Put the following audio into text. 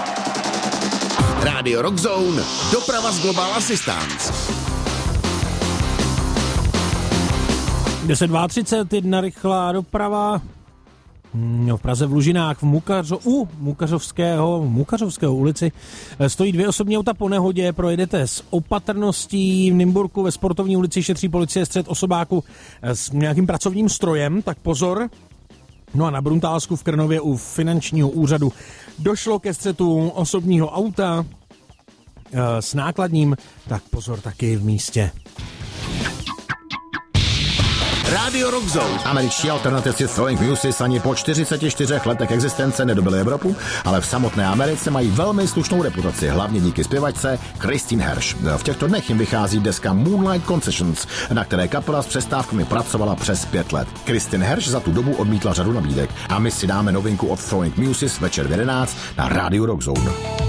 Radio Rock Zone, doprava z Global Assistance. 10:32, rychlá doprava. V Praze v Lužinách u Mukařovského ulici stojí 2 osobní auta po nehodě, projedete s opatrností. V Nymburku ve Sportovní ulici šetří policie střet osobáku s nějakým pracovním strojem, tak pozor. No a na Bruntálsku v Krnově u finančního úřadu došlo ke střetu osobního auta s nákladním, tak pozor taky v místě. Radio Rock Zone. Američtí alternativci Throwing Muses ani po 44 letech existence nedobili Evropu, ale v samotné Americe mají velmi slušnou reputaci, hlavně díky zpěvačce Christine Hersh. V těchto dnech jim vychází deska Moonlight Concessions, na které kapela s přestávkami pracovala přes 5 let. Christine Hersh za tu dobu odmítla řadu nabídek a my si dáme novinku od Throwing Muses večer v 11 na Radio Rock Zone.